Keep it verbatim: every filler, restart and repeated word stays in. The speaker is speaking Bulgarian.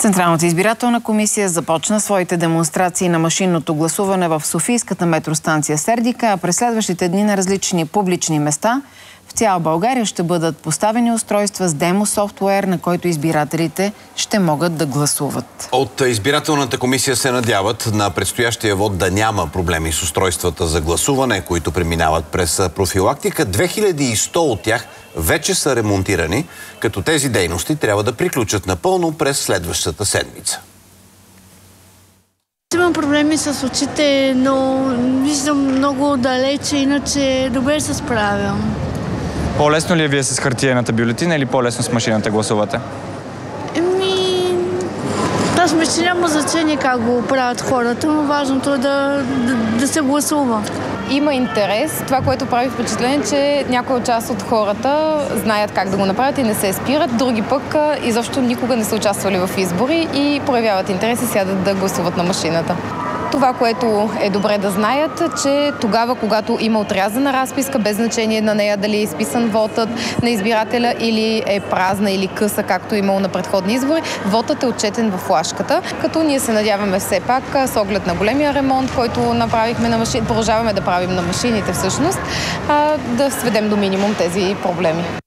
Централната избирателна комисия започна своите демонстрации на машинното гласуване в Софийската метростанция Сердика, а през следващите дни на различни публични места в цяла България ще бъдат поставени устройства с демо-софтуер, на който избирателите ще могат да гласуват. От избирателната комисия се надяват на предстоящия вод да няма проблеми с устройствата за гласуване, които преминават през профилактика. две хиляди и сто от тях вече са ремонтирани, като тези дейности трябва да приключат напълно през следващата седмица. Имам проблеми с очите, но виждам много далече, иначе добре се справям. По-лесно ли е вие с хартиената бюлетина или по-лесно с машината гласувате? Еми, аз мисля, че няма значение как го правят хората, но важното е да, да, да се гласува. Има интерес. Това, което прави впечатление, че някоя част от хората знаят как да го направят и не се спират. Други пък изобщо никога не са участвали в избори и проявяват интерес и сядат да гласуват на машината. Това, което е добре да знаят, че тогава, когато има отрязана разписка, без значение на нея дали е изписан вотът на избирателя или е празна или къса, както е имало на предходни избори, вотът е отчетен във флашката. Като ние се надяваме все пак, с оглед на големия ремонт, който направихме на машините, продължаваме да правим на машините всъщност, да сведем до минимум тези проблеми.